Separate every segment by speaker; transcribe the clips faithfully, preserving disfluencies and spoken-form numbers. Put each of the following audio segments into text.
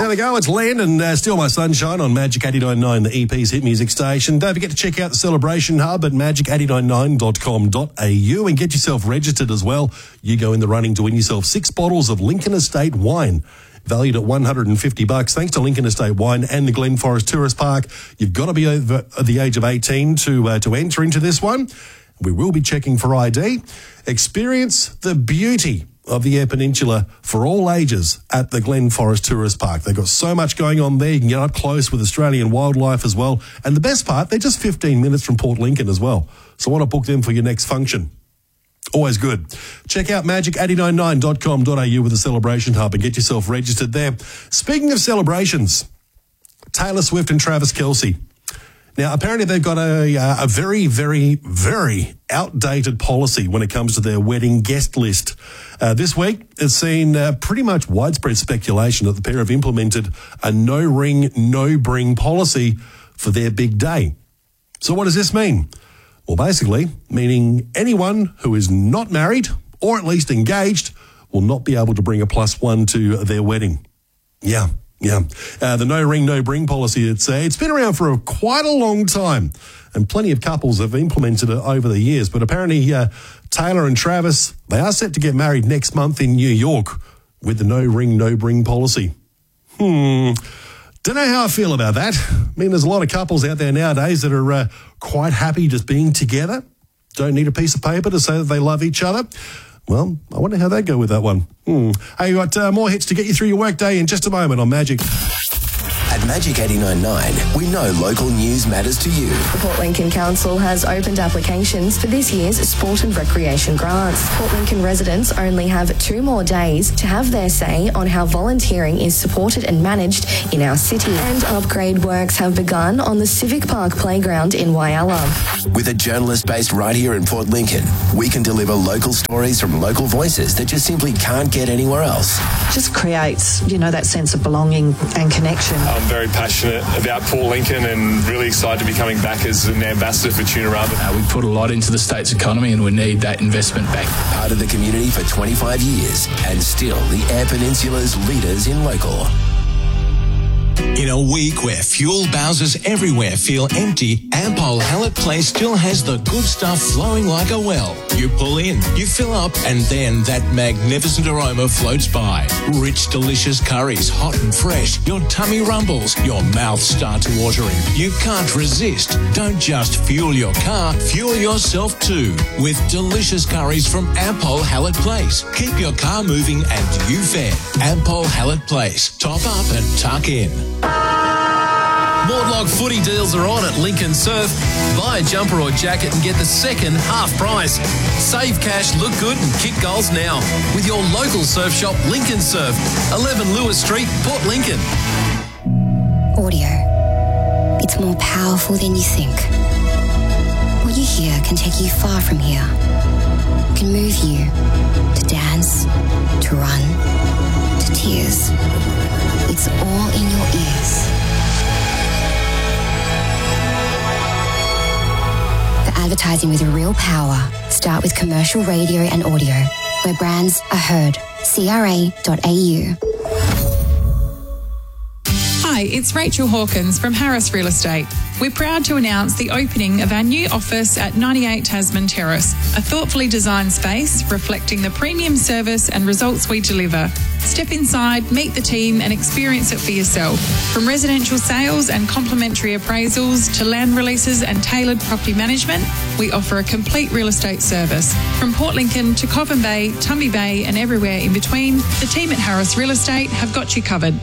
Speaker 1: There we go. It's Len and uh, Steal My Sunshine on Magic eighty-nine point nine, the E P's hit music station. Don't forget to check out the Celebration Hub at magic eight nine nine dot com dot a u and get yourself registered as well. You go in the running to win yourself six bottles of Lincoln Estate wine, valued at one hundred fifty bucks. Thanks to Lincoln Estate Wine and the Glen Forest Tourist Park. You've got to be over the age of eighteen to uh, to enter into this one. We will be checking for I D. Experience the beauty of the Eyre Peninsula for all ages at the Glen Forest Tourist Park. They've got so much going on there. You can get up close with Australian wildlife as well. And the best part, they're just fifteen minutes from Port Lincoln as well. So why not book them for your next function? Always good. Check out magic eight nine nine dot com dot a u with the Celebration Hub and get yourself registered there. Speaking of celebrations, Taylor Swift and Travis Kelce. Now, apparently they've got a, a very, very, very outdated policy when it comes to their wedding guest list. Uh, this week has seen uh, pretty much widespread speculation that the pair have implemented a no-ring, no-bring policy for their big day. So what does this mean? Well, basically, meaning anyone who is not married or at least engaged will not be able to bring a plus one to their wedding. Yeah. Yeah, uh, the no ring, no bring policy, it's, uh, it's been around for a, quite a long time, and plenty of couples have implemented it over the years. But apparently uh, Taylor and Travis, they are set to get married next month in New York with the no ring, no bring policy. Hmm, don't know how I feel about that. I mean, there's a lot of couples out there nowadays that are uh, quite happy just being together, don't need a piece of paper to say that they love each other. Well, I wonder how they go with that one. Hmm. Hey, you got uh, more hits to get you through your workday in just a moment on Magic.
Speaker 2: At Magic eighty-nine point nine, we know local news matters to you.
Speaker 3: The Port Lincoln Council has opened applications for this year's Sport and Recreation Grants. Port Lincoln residents only have two more days to have their say on how volunteering is supported and managed in our city. And upgrade works have begun on the Civic Park Playground in Whyalla.
Speaker 2: With a journalist based right here in Port Lincoln, we can deliver local stories from local voices that just simply can't get anywhere else.
Speaker 4: Just creates, you know, that sense of belonging and connection.
Speaker 5: I'm very passionate about Port Lincoln and really excited to be coming back as an ambassador for Tuna Rubber.
Speaker 6: Uh, we put a lot into the state's economy and we need that investment back.
Speaker 2: Part of the community for twenty-five years and still the Eyre Peninsula's leaders in local.
Speaker 7: In a week where fuel bowsers everywhere feel empty, Ampol Hallett Place still has the good stuff flowing like a well. You pull in, you fill up, and then that magnificent aroma floats by. Rich, delicious curries, hot and fresh. Your tummy rumbles, your mouth starts watering. You can't resist. Don't just fuel your car, fuel yourself too. With delicious curries from Ampol Hallett Place. Keep your car moving and you fed. Ampol Hallett Place. Top up and tuck in.
Speaker 8: Mortlog footy deals are on at Lincoln Surf. Buy a jumper or jacket and get the second half price. Save cash, look good and kick goals now with your local surf shop, Lincoln Surf, eleven Lewis Street, Port Lincoln.
Speaker 9: Audio. It's more powerful than you think. What you hear can take you far from here. Can move you to dance, to run, to tears. It's all in your ears. For advertising with real power, start with commercial radio and audio, where brands are heard. C R A dot A U.
Speaker 10: Hi, it's Rachel Hawkins from Harris Real Estate. We're proud to announce the opening of our new office at ninety-eight Tasman Terrace, a thoughtfully designed space reflecting the premium service and results we deliver. Step inside, meet the team and experience it for yourself. From residential sales and complimentary appraisals to land releases and tailored property management, we offer a complete real estate service. From Port Lincoln to Coffin Bay, Tumby Bay and everywhere in between, the team at Harris Real Estate have got you covered.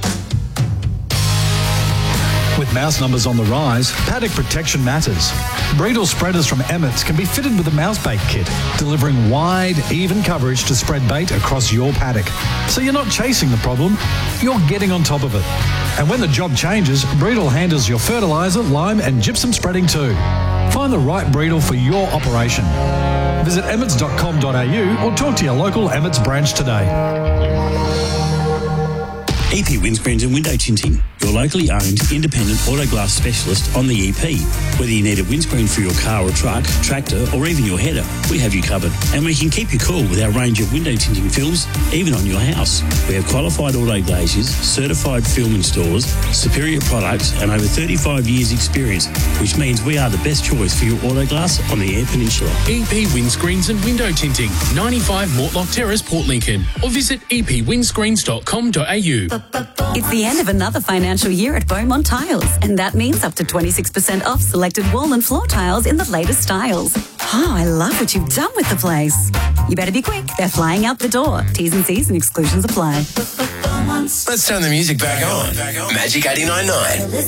Speaker 11: With mouse numbers on the rise, paddock protection matters. Breedle spreaders from Emmett's can be fitted with a mouse bait kit, delivering wide, even coverage to spread bait across your paddock. So you're not chasing the problem, you're getting on top of it. And when the job changes, Breedle handles your fertiliser, lime and gypsum spreading too. Find the right Breedle for your operation. Visit emmets dot com dot a u or talk to your local Emmett's branch today.
Speaker 12: E P Windscreens and Window Tinting, your locally owned independent auto glass specialist on the E P. Whether you need a windscreen for your car or truck, tractor or even your header, we have you covered. And we can keep you cool with our range of window tinting films, even on your house. We have qualified auto glaziers, certified film installers, superior products and over thirty-five years experience, which means we are the best choice for your auto glass on the Eyre Peninsula.
Speaker 13: E P Windscreens and Window Tinting, ninety-five Mortlock Terrace, Port Lincoln, or visit e p windscreens dot com dot a u.
Speaker 14: It's the end of another financial year at Beaumont Tiles, and that means up to twenty-six percent off selected wall and floor tiles in the latest styles. Oh, I love what you've done with the place. You better be quick. They're flying out the door. T's and C's and exclusions apply.
Speaker 2: Let's turn the music back on. Magic eighty-nine point nine.